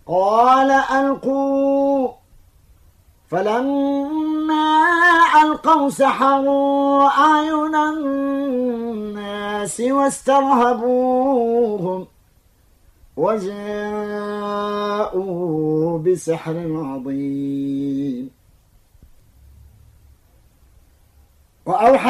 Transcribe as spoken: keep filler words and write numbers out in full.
قال ألقوا، فلما ألقوا سحروا أعين الناس واسترهبوهم وجاءوا بسحر عظيم. وأوحى